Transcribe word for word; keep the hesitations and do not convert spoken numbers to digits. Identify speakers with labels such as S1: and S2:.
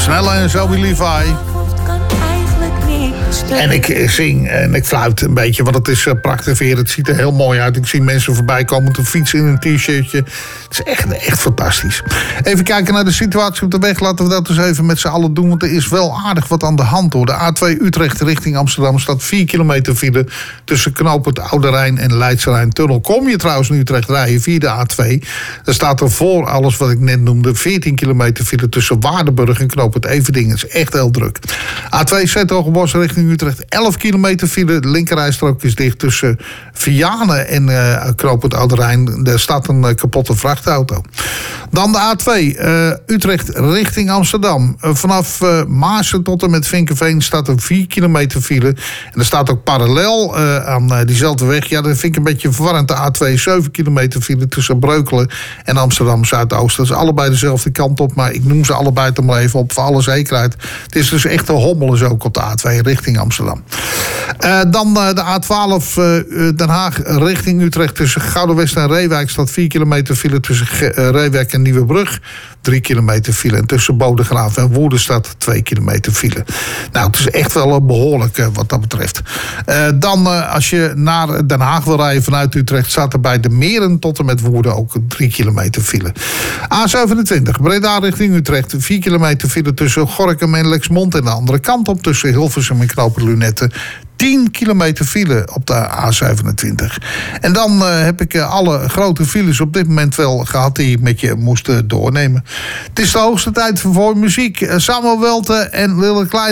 S1: Snelle en Zoe Levi. En ik zing en ik fluit een beetje, want het is prachtig weer. Het ziet er heel mooi uit. Ik zie mensen voorbij komen te fietsen in een t-shirtje. Het is echt, echt fantastisch. Even kijken naar de situatie op de weg. Laten we dat dus even met z'n allen doen, want er is wel aardig wat aan de hand, hoor. De A twee Utrecht richting Amsterdam staat vier kilometer file tussen knooppunt Oude Rijn en Leidse Rijntunnel. Kom je trouwens in Utrecht rijden via de A twee, dan staat er voor alles wat ik net noemde veertien kilometer file tussen Waardenburg en knooppunt Everdingen. Het is echt heel druk. A twee Zetogenbosch richting Utrecht, elf kilometer file. De linkerrijstrook is dicht tussen Vianen en uh, knooppunt Oude Rijn. Er staat een uh, kapotte vrachtauto. Dan de A twee, uh, Utrecht richting Amsterdam. Uh, vanaf uh, Maarsen tot en met Vinkenveen staat er vier kilometer file. En er staat ook parallel uh, aan uh, diezelfde weg. Ja, dat vind ik een beetje verwarrend. De A twee, zeven kilometer file tussen Breukelen en Amsterdam Zuidoost. Dat is allebei dezelfde kant op, maar ik noem ze allebei toch maar even op voor alle zekerheid. Het is dus echt een hommel is ook op de A twee richting Amsterdam. Uh, dan uh, de A twaalf uh, Den Haag richting Utrecht tussen Goudenwest en Reewijk staat vier kilometer file tussen uh, Reewijk en Nieuwebrug. drie kilometer file. En tussen Bodegraven en Woerden staat twee kilometer file. Nou, het is echt wel uh, behoorlijk uh, wat dat betreft. Uh, dan uh, als je naar Den Haag wil rijden vanuit Utrecht staat er bij de Meren tot en met Woerden ook drie kilometer file. A zevenentwintig Breda richting Utrecht. vier kilometer file tussen Gorinchem en Lexmond. En de andere kant op tussen Hilversum en Knopen Lunetten. tien kilometer file op de A zevenentwintig. En dan uh, heb ik uh, alle grote files op dit moment wel gehad die ik met je moest uh, doornemen. Het is de hoogste tijd voor muziek. Uh, Samuel Welte en Lille Kleine.